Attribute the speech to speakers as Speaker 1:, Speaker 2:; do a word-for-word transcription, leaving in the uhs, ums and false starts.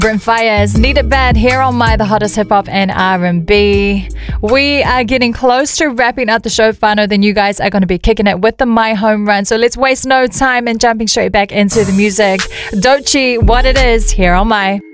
Speaker 1: Brent Faiyaz, Need It Bad, here on My, the hottest hip hop and R and B. We are getting close to wrapping up the show, Whānau. Then you guys are going to be kicking it with the My Home Run. So let's waste no time and jumping straight back into the music. Doechii, What It Is, here on My.